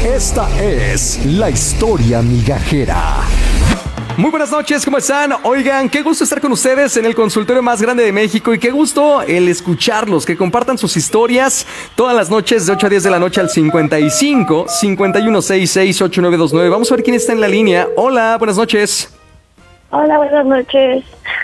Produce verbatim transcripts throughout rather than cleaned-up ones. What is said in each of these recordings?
Esta es la historia migajera. Muy buenas noches, ¿cómo están? Oigan, qué gusto estar con ustedes en el consultorio más grande de México y qué gusto el escucharlos, que compartan sus historias todas las noches de ocho a diez de la noche al cincuenta y cinco, cincuenta y uno sesenta y seis, ochenta y nueve veintinueve. Vamos a ver quién está en la línea. Hola, buenas noches. Hola, buenas noches.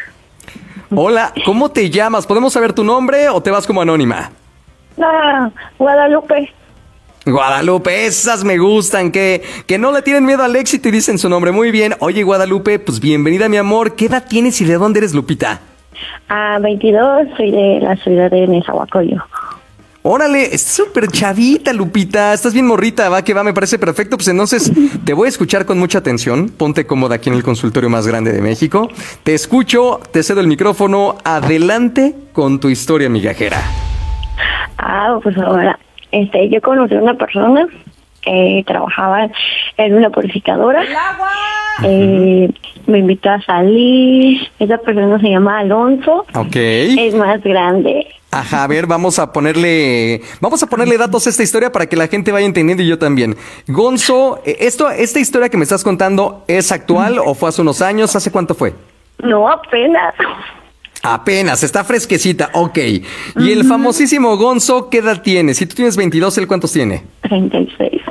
Hola, ¿cómo te llamas? ¿Podemos saber tu nombre o te vas como anónima? Ah, Guadalupe. Guadalupe, esas me gustan, que, que no le tienen miedo al éxito y dicen su nombre. Muy bien. Oye, Guadalupe, pues bienvenida, mi amor. ¿Qué edad tienes y de dónde eres, Lupita? Ah, veintidós, soy de la ciudad de Nezahualcóyotl. Órale, estás súper chavita, Lupita. Estás bien morrita, va que va, me parece perfecto. Pues entonces te voy a escuchar con mucha atención. Ponte cómoda aquí en el consultorio más grande de México. Te escucho, te cedo el micrófono. Adelante con tu historia migajera. Ah, pues ahora, este, yo conocí a una persona que trabajaba en una purificadora. ¡El agua! Eh, me invitó a salir. Esa persona se llama Alonso. Ok. Es más grande. Ajá, a ver, vamos a ponerle, vamos a ponerle datos a esta historia para que la gente vaya entendiendo y yo también. Gonzo, esto, esta historia que me estás contando, ¿es actual o fue hace unos años? ¿Hace cuánto fue? No, apenas. Apenas, está fresquecita, ok. Y el famosísimo Gonzo, ¿qué edad tiene? Si tú tienes veintidós, ¿él cuántos tiene? treinta y seis.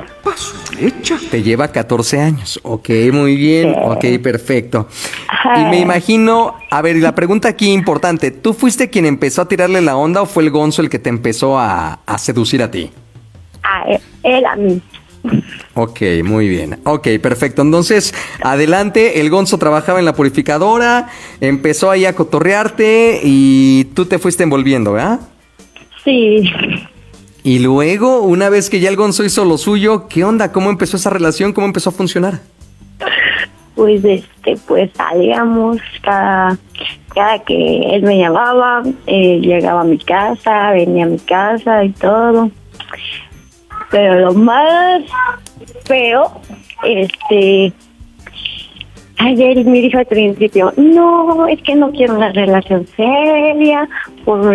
Te lleva catorce años. Ok, muy bien. Sí. Ok, perfecto. Y me imagino, a ver, y la pregunta aquí importante, ¿tú fuiste quien empezó a tirarle la onda o fue el Gonzo el que te empezó a, a seducir a ti? Ah, él, él a mí. Ok, muy bien. Ok, perfecto. Entonces, adelante, el Gonzo trabajaba en la purificadora, empezó ahí a cotorrearte y tú te fuiste envolviendo, ¿verdad? Sí. Y luego, una vez que ya el Gonzo hizo lo suyo, ¿qué onda? ¿Cómo empezó esa relación? ¿Cómo empezó a funcionar? Pues, este, pues salíamos cada, cada que él me llamaba, eh, llegaba a mi casa, venía a mi casa y todo. Pero lo más feo, este, ayer me dijo al principio, no, es que no quiero una relación seria, por